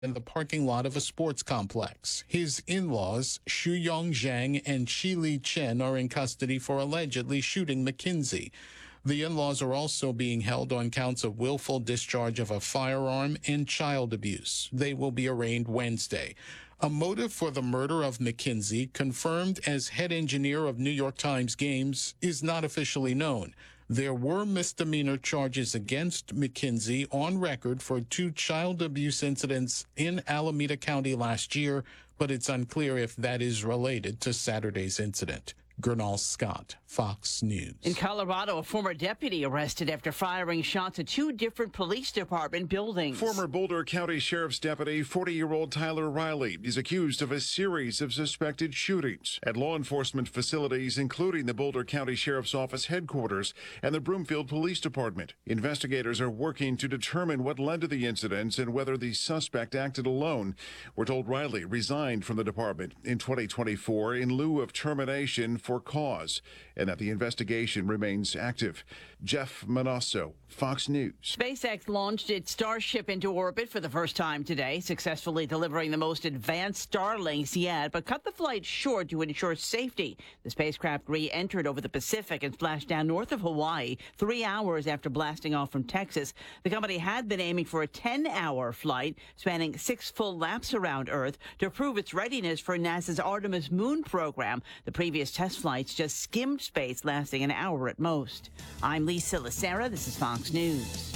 in the parking lot of a sports complex. His in-laws, Xu Yong Zhang and Chi Li Chen, are in custody for allegedly shooting McKinsey. The in-laws are also being held on counts of willful discharge of a firearm and child abuse. They will be arraigned Wednesday. A motive for the murder of McKinsey, confirmed as head engineer of New York Times Games, is not officially known. There were misdemeanor charges against McKinsey on record for 2 child abuse incidents in Alameda County last year, but it's unclear if that is related to Saturday's incident. Gernal Scott, Fox News. In Colorado, a former deputy arrested after firing shots at 2 different police department buildings. Former Boulder County Sheriff's Deputy, 40-year-old Tyler Riley, is accused of a series of suspected shootings at law enforcement facilities, including the Boulder County Sheriff's Office headquarters and the Broomfield Police Department. Investigators are working to determine what led to the incidents and whether the suspect acted alone. We're told Riley resigned from the department in 2024 in lieu of termination for cause, and that the investigation remains active. Jeff Manasso, Fox News. SpaceX launched its Starship into orbit for the first time today, successfully delivering the most advanced Starlinks yet, but cut the flight short to ensure safety. The spacecraft re-entered over the Pacific and splashed down north of Hawaii 3 hours after blasting off from Texas. The company had been aiming for a 10-hour flight spanning 6 full laps around Earth to prove its readiness for NASA's Artemis moon program. The previous test flights just skimmed space, lasting an hour at most. I'm Lisa Lacera. This is Fox News.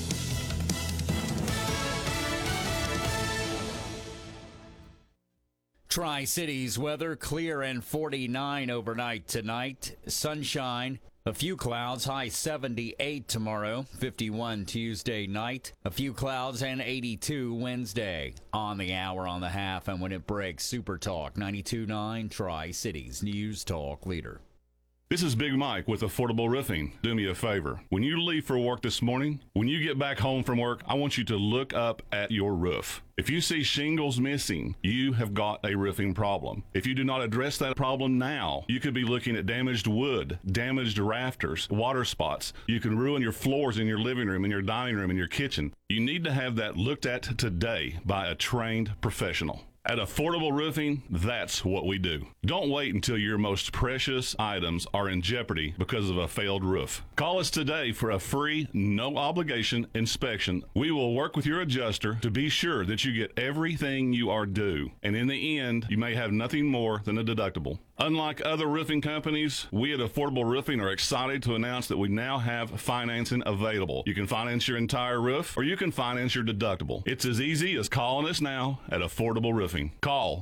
Tri-Cities weather, clear and 49 overnight tonight. Sunshine, a few clouds, high 78 tomorrow, 51 Tuesday night. A few clouds and 82 Wednesday. On the hour, on the half, and when it breaks, Super Talk 92.9 Tri-Cities News Talk Leader. This is Big Mike with Affordable Roofing. Do me a favor. When you leave for work this morning, when you get back home from work, I want you to look up at your roof. If you see shingles missing, you have got a roofing problem. If you do not address that problem now, you could be looking at damaged wood, damaged rafters, water spots. You can ruin your floors in your living room, in your dining room, in your kitchen. You need to have that looked at today by a trained professional. At Affordable Roofing, that's what we do. Don't wait until your most precious items are in jeopardy because of a failed roof. Call us today for a free, no-obligation inspection. We will work with your adjuster to be sure that you get everything you are due. And in the end, you may have nothing more than a deductible. Unlike other roofing companies, we at Affordable Roofing are excited to announce that we now have financing available. You can finance your entire roof, or you can finance your deductible. It's as easy as calling us now at Affordable Roofing. Call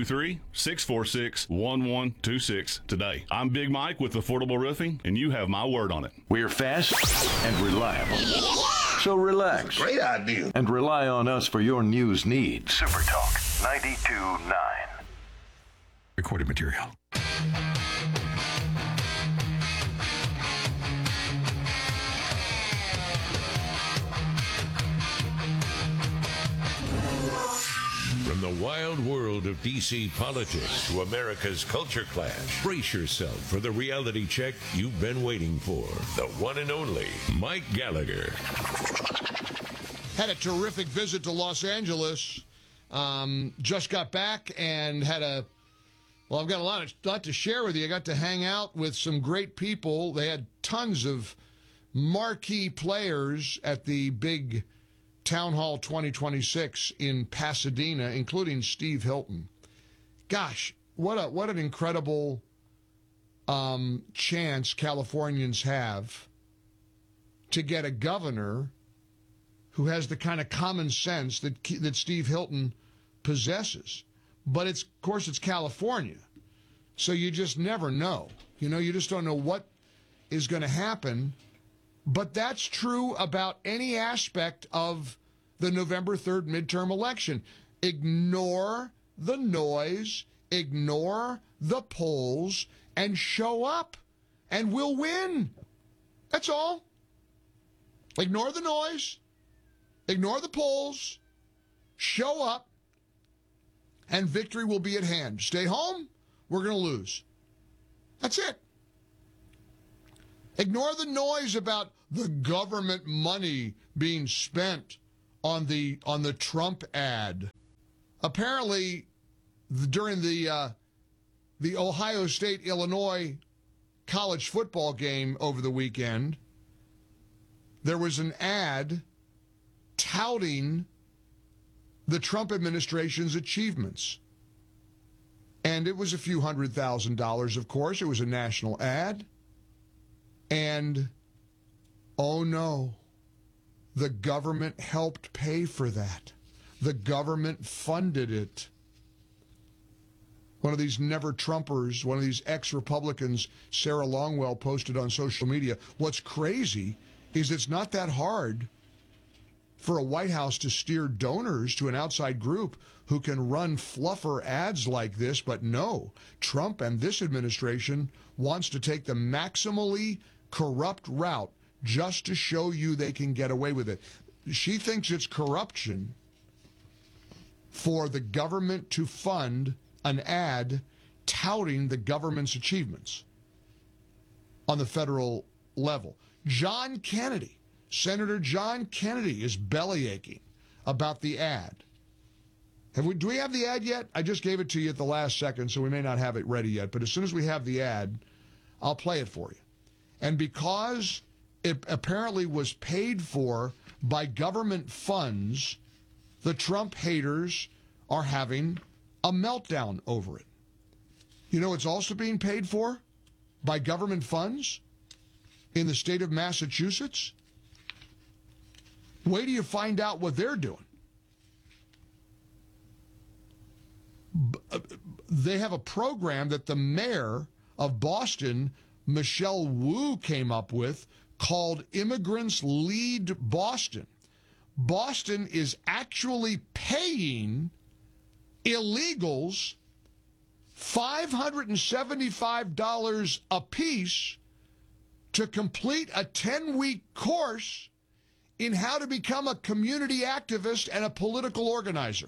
423-646-1126 today. I'm Big Mike with Affordable Roofing, and you have my word on it. We're fast and reliable. So relax. Great idea. And rely on us for your news needs. Super Talk 92.9. Recorded material. From the wild world of D.C. politics to America's culture clash, brace yourself for the reality check you've been waiting for. The one and only Mike Gallagher. Had a terrific visit to Los Angeles. Just got back and had I've got a lot to share with you. I got to hang out with some great people. They had tons of marquee players at the big Town Hall 2026 in Pasadena, including Steve Hilton. Gosh, what an incredible chance Californians have to get a governor who has the kind of common sense that Steve Hilton possesses. But of course, it's California, so you just never know. You just don't know what is going to happen. But that's true about any aspect of the November 3rd midterm election. Ignore the noise, ignore the polls, and show up, and we'll win. That's all. Ignore the noise, ignore the polls, show up, and victory will be at hand. Stay home, we're going to lose. That's it. Ignore the noise about the government money being spent on the Trump ad. Apparently, during the Ohio State-Illinois college football game over the weekend, there was an ad touting the Trump administration's achievements. And it was a few $100,000, of course. It was a national ad. And, oh no, the government helped pay for that. The government funded it. One of these never-Trumpers, one of these ex-Republicans, Sarah Longwell, posted on social media, what's crazy is it's not that hard for a White House to steer donors to an outside group who can run fluffer ads like this, but no, Trump and this administration wants to take the maximally corrupt route just to show you they can get away with it. She thinks it's corruption for the government to fund an ad touting the government's achievements on the federal level. John Kennedy, Senator John Kennedy, is bellyaching about the ad. Do we have the ad yet? I just gave it to you at the last second, so we may not have it ready yet. But as soon as we have the ad, I'll play it for you. And because it apparently was paid for by government funds, the Trump haters are having a meltdown over it. You know it's also being paid for by government funds in the state of Massachusetts? Wait till you find out what they're doing. They have a program that the mayor of Boston, Michelle Wu, came up with called Immigrants Lead Boston. Boston is actually paying illegals $575 apiece to complete a 10-week course in how to become a community activist and a political organizer.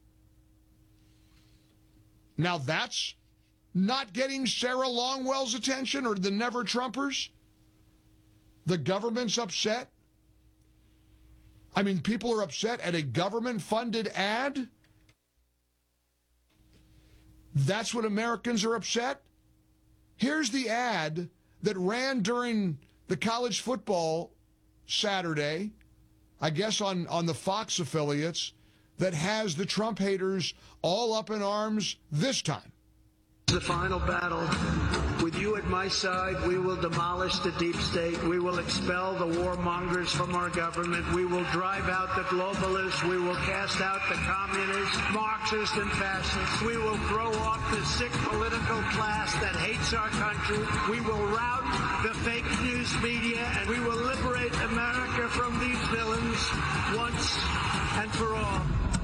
Now that's not getting Sarah Longwell's attention or the Never-Trumpers? The government's upset? I mean, people are upset at a government-funded ad? That's what Americans are upset? Here's the ad that ran during the college football Saturday, I guess on the Fox affiliates, that has the Trump haters all up in arms this time. The final battle. With you at my side, we will demolish the deep state. We will expel the warmongers from our government. We will drive out the globalists. We will cast out the communists, Marxists, and fascists. We will throw off the sick political class that hates our country. We will rout the fake news media, and we will liberate America from these villains once and for all.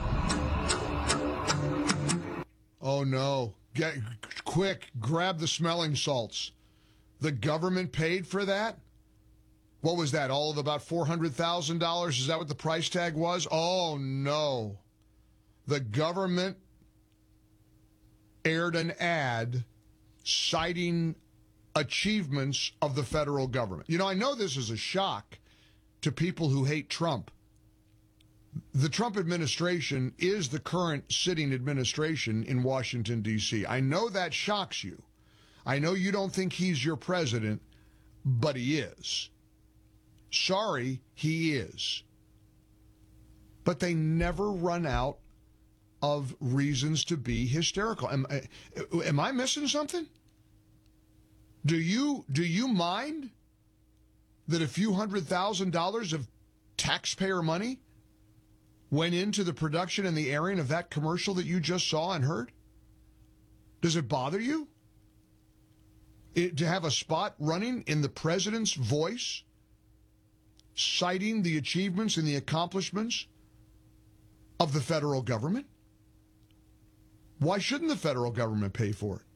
Oh, no. Get quick, grab the smelling salts. The government paid for that? What was that, all of about $400,000? Is that what the price tag was? Oh, no. The government aired an ad citing achievements of the federal government. You know, I know this is a shock to people who hate Trump. The Trump administration is the current sitting administration in Washington, D.C. I know that shocks you. I know you don't think he's your president, but he is. Sorry, he is. But they never run out of reasons to be hysterical. Am I missing something? Do you mind that a few $100,000 of taxpayer money went into the production and the airing of that commercial that you just saw and heard? Does it bother you to have a spot running in the president's voice, citing the achievements and the accomplishments of the federal government? Why shouldn't the federal government pay for it?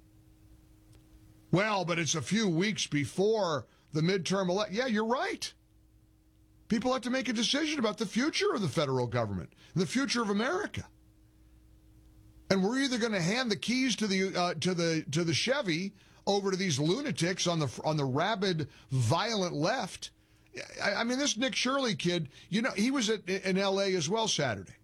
Well, but it's a few weeks before the midterm election. Yeah, you're right. People have to make a decision about the future of the federal government, the future of America. And we're either going to hand the keys to the Chevy over to these lunatics on the rabid, violent left I mean, this Nick Shirley kid, you know, he was in L.A. as well Saturday.